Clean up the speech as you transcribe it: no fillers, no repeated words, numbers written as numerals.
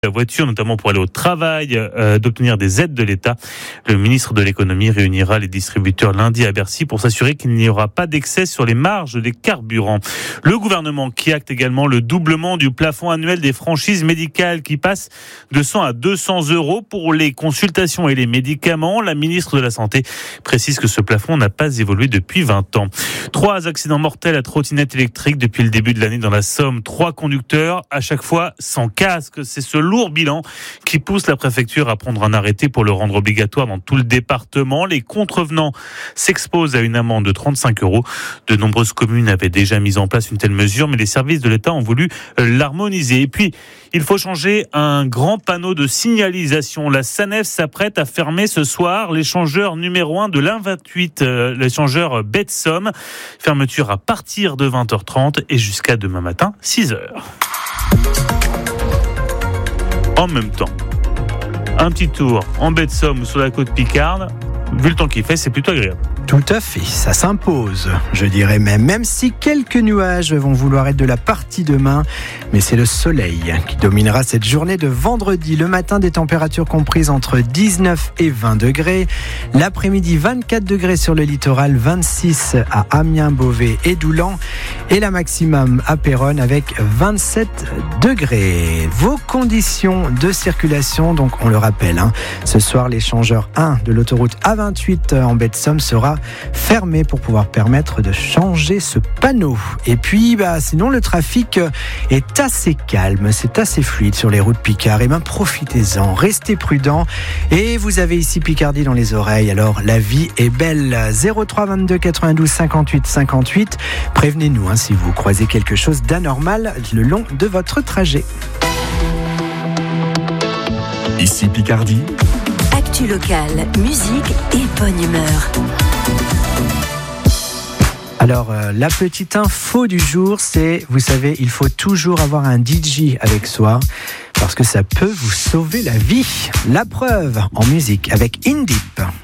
la voiture, notamment pour aller au travail, d'obtenir des aides de l'État. Le ministre de l'économie réunira les distributeurs lundi à Bercy pour s'assurer qu'il n'y aura pas d'excès sur les marges des carburants. Le gouvernement qui acte également le doublement du plafond annuel des franchises médicales qui passe de 100 à 200 € pour les consultations et les médicaments. La ministre de la Santé précise que ce plafond n'a pas évolué depuis 20 ans. 3 accidents mortels à trottinette électrique depuis le début de l'année dans la Somme. 3 conducteurs, à chaque fois sans casque. C'est ce lourd bilan qui pousse la préfecture à prendre un arrêté pour le rendre obligatoire dans tout le département. Les contrevenants s'exposent à une amende de 35 €. De nombreuses communes avaient déjà mis en place une telle mesure, mais les services de l'État ont voulu l'harmoniser. Et puis, il faut changer un grand panneau de signalisation. La SANEF s'apprête à fermer ce soir l'échangeur numéro 1 de l'A28, l'échangeur baie de Somme. Fermeture à partir de 20h30 et jusqu'à demain matin, 6h. En même temps, un petit tour en baie de Somme ou sur la côte Picarde, vu le temps qu'il fait, c'est plutôt agréable. Tout à fait, ça s'impose, je dirais même si quelques nuages vont vouloir être de la partie demain, mais c'est le soleil qui dominera cette journée de vendredi. Le matin, des températures comprises entre 19 et 20 degrés. L'après-midi, 24 degrés sur le littoral, 26 à Amiens, Beauvais et Doulan. Et la maximum à Péronne avec 27 degrés. Vos conditions de circulation, donc on le rappelle, ce soir, l'échangeur 1 de l'autoroute A28 en baie de Somme sera fermé pour pouvoir permettre de changer ce panneau. Et puis, sinon, le trafic est assez calme, c'est assez fluide sur les routes Picard. Et profitez-en, restez prudents. Et vous avez ici Picardie dans les oreilles, alors la vie est belle. 03 22 92 58 58. Prévenez-nous si vous croisez quelque chose d'anormal le long de votre trajet. Ici Picardie. Actu locale, musique et bonne humeur. Alors, la petite info du jour, c'est, vous savez, il faut toujours avoir un DJ avec soi parce que ça peut vous sauver la vie. La preuve en musique avec In Deep.